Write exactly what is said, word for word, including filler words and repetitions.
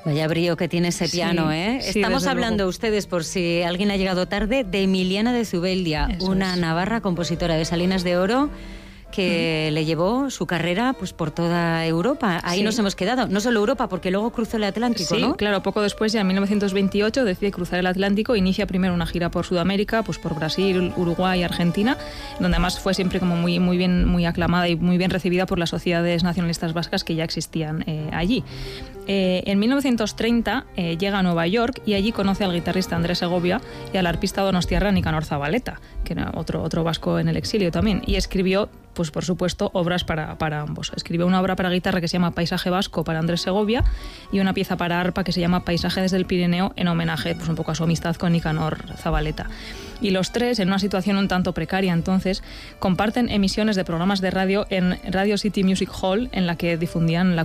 Vaya brío que tiene ese piano, sí, ¿eh? Sí, Estamos hablando, luego. ustedes, por si alguien ha llegado tarde, de Emiliana de Zubeldia, Eso una es. navarra compositora de Salinas de Oro, que mm. le llevó su carrera pues por toda Europa. Ahí sí. nos hemos quedado. No solo Europa, porque luego cruzó el Atlántico, sí, ¿no? Sí, claro. Poco después, ya en mil novecientos veintiocho, decide cruzar el Atlántico. Inicia primero una gira por Sudamérica, pues por Brasil, Uruguay, Argentina, donde además fue siempre como muy, muy bien, muy aclamada y muy bien recibida por las sociedades nacionalistas vascas que ya existían eh, allí. Eh, en mil novecientos treinta eh, llega a Nueva York y allí conoce al guitarrista Andrés Segovia y al arpista donostiarra Nicanor Zabaleta, que era otro, otro vasco en el exilio también, y escribió, pues por supuesto, obras para, para ambos. Escribió una obra para guitarra que se llama Paisaje Vasco para Andrés Segovia y una pieza para arpa que se llama Paisaje desde el Pirineo, en homenaje pues un poco a su amistad con Nicanor Zabaleta. Y los tres, en una situación un tanto precaria entonces, comparten emisiones de programas de radio en Radio City Music Hall, en la que difundían la